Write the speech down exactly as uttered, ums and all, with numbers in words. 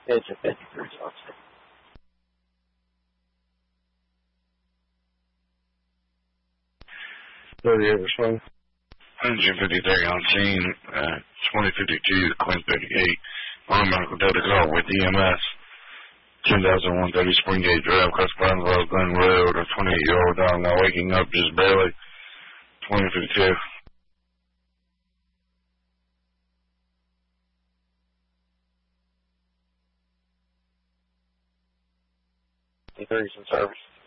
It's a fifty-three officer. thirty-eight respond. one fifty-three on scene, uh, twenty fifty-two, Queen thirty-eight, on medical data call with E M S, ten thousand one thirty Springgate Drive, Cross Barnesville, Glen Road, a twenty-eight-year-old dog now waking up just barely, twenty fifty-two. fifty-three is in service.